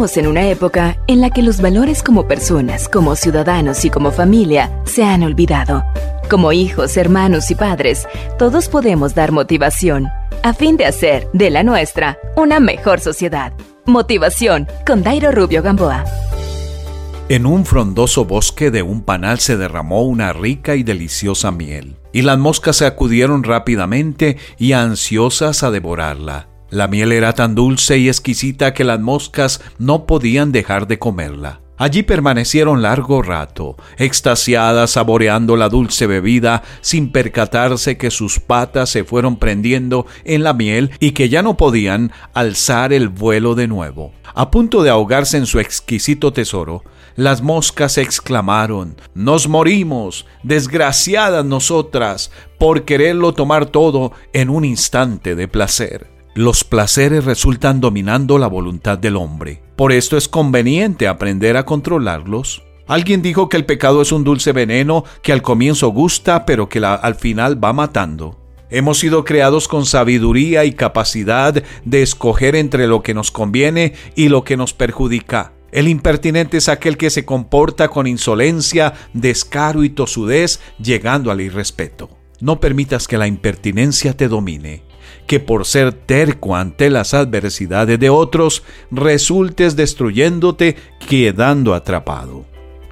Vivimos en una época en la que los valores como personas, como ciudadanos y como familia se han olvidado. Como hijos, hermanos y padres, todos podemos dar motivación a fin de hacer de la nuestra una mejor sociedad. Motivación con Dairo Rubio Gamboa. En un frondoso bosque de un panal se derramó una rica y deliciosa miel, y las moscas se acudieron rápidamente y ansiosas a devorarla. La miel era tan dulce y exquisita que las moscas no podían dejar de comerla. Allí permanecieron largo rato, extasiadas saboreando la dulce bebida, sin percatarse que sus patas se fueron prendiendo en la miel y que ya no podían alzar el vuelo de nuevo. A punto de ahogarse en su exquisito tesoro, las moscas exclamaron: «¡Nos morimos, desgraciadas nosotras, por quererlo tomar todo en un instante de placer!». Los placeres resultan dominando la voluntad del hombre. Por esto es conveniente aprender a controlarlos. Alguien dijo que el pecado es un dulce veneno que al comienzo gusta, pero que al final va matando. Hemos sido creados con sabiduría y capacidad de escoger entre lo que nos conviene y lo que nos perjudica. El impertinente es aquel que se comporta con insolencia, descaro y tosudez, llegando al irrespeto. No permitas que la impertinencia te domine, que por ser terco ante las adversidades de otros, resultes destruyéndote, quedando atrapado.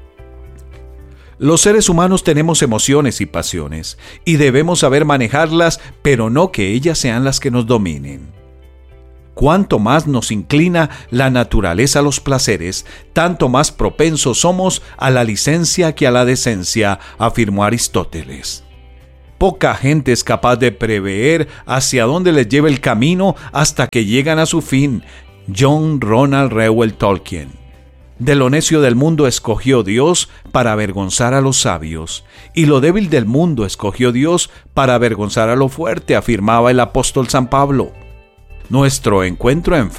Los seres humanos tenemos emociones y pasiones, y debemos saber manejarlas, pero no que ellas sean las que nos dominen. Cuanto más nos inclina la naturaleza a los placeres, tanto más propensos somos a la licencia que a la decencia, afirmó Aristóteles. Poca gente es capaz de prever hacia dónde les lleva el camino hasta que llegan a su fin. John Ronald Reuel Tolkien. De lo necio del mundo escogió Dios para avergonzar a los sabios, y lo débil del mundo escogió Dios para avergonzar a lo fuerte, afirmaba el apóstol San Pablo. Nuestro encuentro en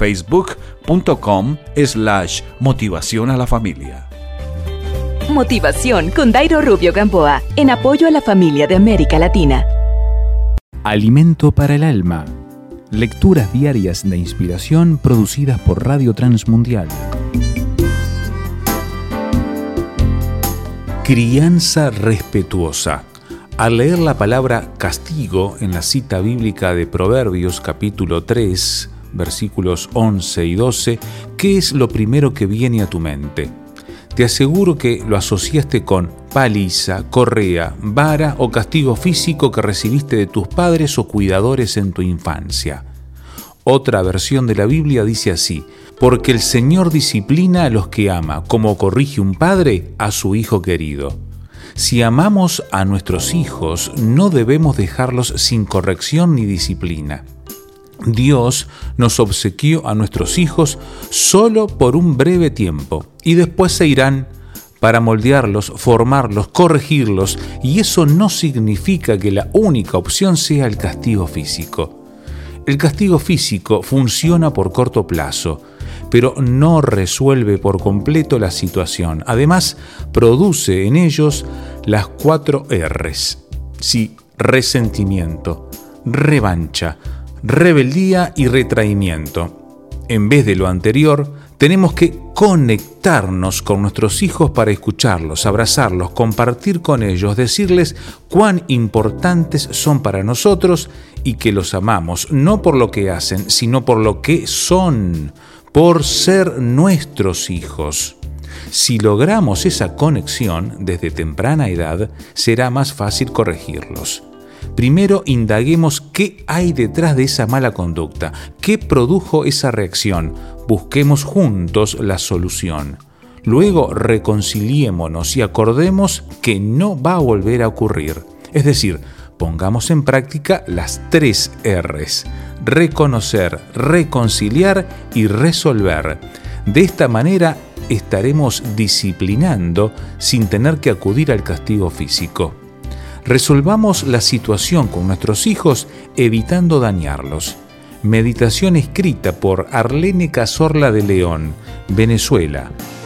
facebook.com/motivación a la familia. Motivación con Dairo Rubio Gamboa, en apoyo a la familia de América Latina. Alimento para el alma. Lecturas diarias de inspiración producidas por Radio Transmundial. Crianza respetuosa. Al leer la palabra castigo en la cita bíblica de Proverbios capítulo 3, versículos 11 y 12, ¿qué es lo primero que viene a tu mente? Te aseguro que lo asociaste con paliza, correa, vara o castigo físico que recibiste de tus padres o cuidadores en tu infancia. Otra versión de la Biblia dice así: porque el Señor disciplina a los que ama, como corrige un padre a su hijo querido. Si amamos a nuestros hijos, no debemos dejarlos sin corrección ni disciplina. Dios nos obsequió a nuestros hijos solo por un breve tiempo y después se irán para moldearlos, formarlos, corregirlos, y eso no significa que la única opción sea el castigo físico. El castigo físico funciona por corto plazo, pero no resuelve por completo la situación. Además, produce en ellos las 4 R's. Sí, resentimiento, revancha, rebeldía y retraimiento. En vez de lo anterior, tenemos que conectarnos con nuestros hijos para escucharlos, abrazarlos, compartir con ellos, decirles cuán importantes son para nosotros y que los amamos, no por lo que hacen, sino por lo que son, por ser nuestros hijos. Si logramos esa conexión desde temprana edad, será más fácil corregirlos. Primero indaguemos qué hay detrás de esa mala conducta, qué produjo esa reacción. Busquemos juntos la solución. Luego reconciliémonos y acordemos que no va a volver a ocurrir. Es decir, pongamos en práctica las 3 R's: reconocer, reconciliar y resolver. De esta manera estaremos disciplinando sin tener que acudir al castigo físico. Resolvamos la situación con nuestros hijos evitando dañarlos. Meditación escrita por Arlene Cazorla de León, Venezuela.